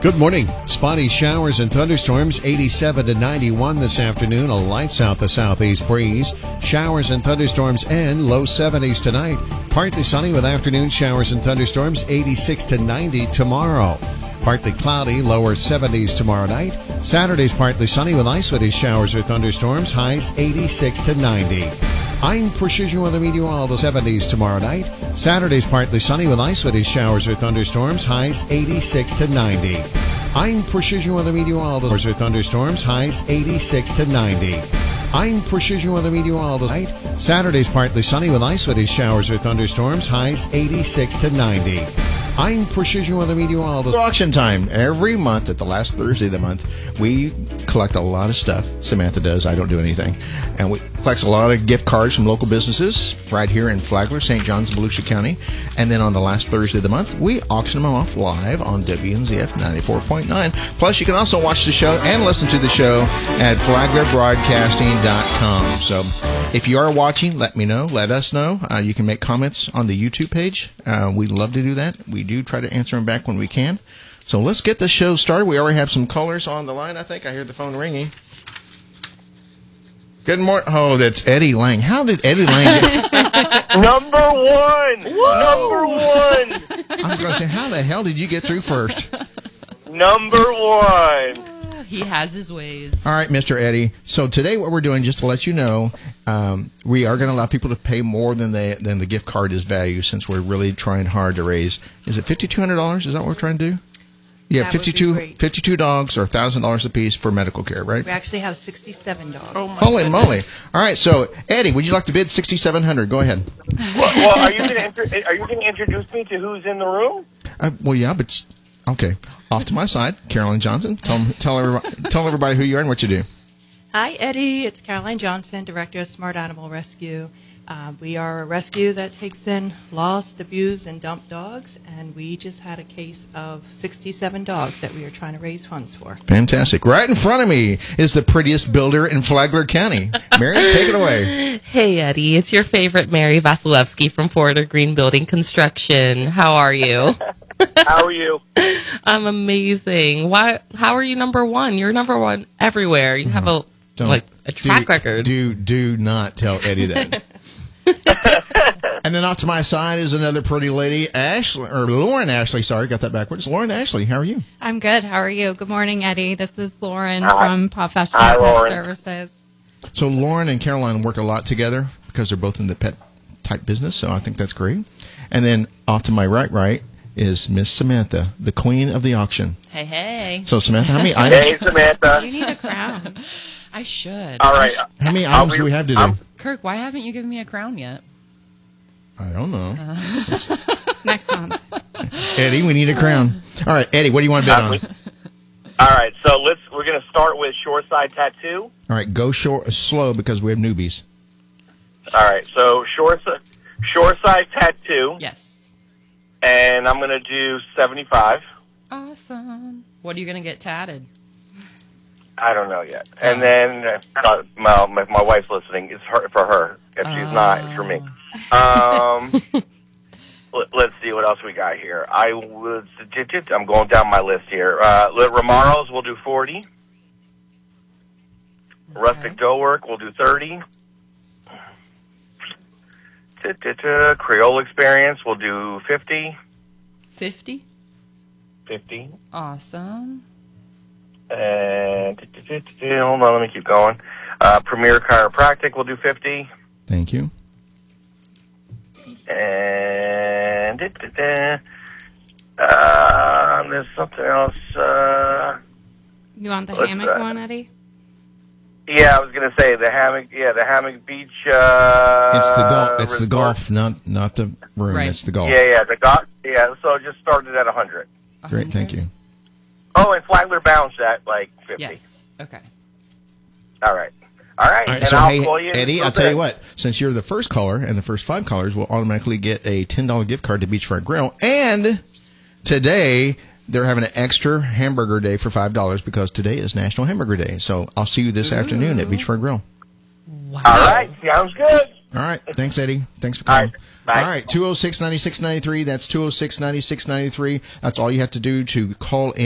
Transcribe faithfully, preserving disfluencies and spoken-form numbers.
Good morning. Spotty showers and thunderstorms, eighty-seven to ninety-one this afternoon. A lights out the southeast breeze. Showers and thunderstorms and low seventies tonight. Partly sunny with afternoon showers and thunderstorms, eighty-six to ninety tomorrow. Partly cloudy, lower seventies tomorrow night. Saturday's partly sunny with isolated showers or thunderstorms, highs eighty-six to ninety. I'm Precision Weather Meteorologist, seventies tomorrow night. Saturday's partly sunny with isolated showers or thunderstorms, highs eighty-six to ninety. I'm Precision Weather Meteorologist, or thunderstorms, highs eighty-six to ninety. I'm Precision Weather Meteorologist. Saturday's partly sunny with isolated showers or thunderstorms, highs eighty-six to ninety. I'm Precision Weather Meteorologist. Auction time. Every month at the last Thursday of the month, we collect a lot of stuff. Samantha does. I don't do anything. And we collect a lot of gift cards from local businesses right here in Flagler, Saint Johns, Volusia County. And then on the last Thursday of the month, we auction them off live on W N Z F ninety-four point nine. Plus, you can also watch the show and listen to the show at flagler broadcasting dot com. So if you are watching, let me know. Let us know. Uh, you can make comments on the YouTube page. Uh, we'd love to do that. We do try to answer them back when we can. So let's get the show started. We already have some callers on the line. I think I hear the phone ringing. Good morning. Oh, that's Eddie Lang. How did Eddie Lang get... Number one! Whoa! Number one! I was going to say, how the hell did you get through first? Number one! He has his ways. All right, Mister Eddie. So today what we're doing, just to let you know, um, we are going to allow people to pay more than they than the gift card is value, since we're really trying hard to raise. Is it fifty-two hundred dollars? Is that what we're trying to do? Yeah, That would be fifty-two, great. fifty-two dogs or one thousand dollars apiece for medical care, right? We actually have sixty-seven dogs. Oh my Holy goodness. moly. All right, so, Eddie, would you like to bid sixty-seven hundred dollars? Go ahead. Well, well are you going to intro- are you going to introduce me to who's in the room? Uh, well, yeah, but... Okay. Off to my side, Caroline Johnson. Tell, tell, everybody, tell everybody who you are and what you do. Hi, Eddie. It's Caroline Johnson, Director of Smart Animal Rescue. Uh, we are a rescue that takes in lost, abused, and dumped dogs, and we just had a case of sixty-seven dogs that we are trying to raise funds for. Fantastic. Right in front of me is the prettiest builder in Flagler County. Mary, take it away. Hey, Eddie. It's your favorite Mary Vasilevsky from Porter Green Building Construction. How are you? How are you? I'm amazing. Why? How are you number one? You're number one everywhere. You have a Don't- like a track do, record. Do do not tell Eddie that. And then off to my side is another pretty lady, Ashley, or Lauren Ashley. Sorry, got that backwards. Lauren Ashley, how are you? I'm good. How are you? Good morning, Eddie. This is Lauren Hi. from Professional Hi, Pet Lauren. Services. So Lauren and Caroline work a lot together because they're both in the pet type business. So I think that's great. And then off to my right, right is Miss Samantha, the queen of the auction. Hey, hey. So Samantha, how many items? Hey, Samantha. You need a crown. I should. All right. How many I'll items be- do we have today? I'm- Kirk, why haven't you given me a crown yet? I don't know. Next month. Eddie, we need a crown. All right, Eddie, what do you want to bid Uh, on? we- All right, so let's. We're going to start with Shoreside Tattoo. All right, go short, slow because we have newbies. All right, so Shoreside, Shoreside Tattoo, Yes. and I'm going to do seventy-five. Awesome. What are you going to get tatted? I don't know yet. And then uh, my, my my wife's listening. It's her for her. If she's not, it's for me. Um, let, let's see what else we got here. I was. I'm going down my list here. Uh, Romaros will do forty. Rustic Dough Work will do thirty. Creole Experience will do fifty. fifty? fifty. Awesome. And hold on, let me keep going. Uh, Premier Chiropractic will do fifty. Thank you. And uh, there's something else. Uh, You want the What's hammock that? one, Eddie? yeah, I was gonna say the hammock. Yeah, the hammock beach. Uh, It's the golf. It's the resort. golf, not not the room. Right. It's the golf. Yeah, yeah, the golf. Yeah, so just started at a hundred. Great, thank you. Oh, and Flagler bounced at like fifty. Yes. Okay. All right. All right. All right, and so I'll hey, call you in Eddie, a I'll tell you bit. what. Since you're the first caller and the first five callers will automatically get a ten dollar gift card to Beachfront Grill. And today they're having an extra hamburger day for five dollars because today is National Hamburger Day. So I'll see you this afternoon at Beachfront Grill. Wow. All right. Sounds good. All right. Thanks, Eddie. Thanks for All calling. right. Bye. All right. two oh six, nine six nine three. That's two oh six, nine six nine three. That's all you have to do to call in.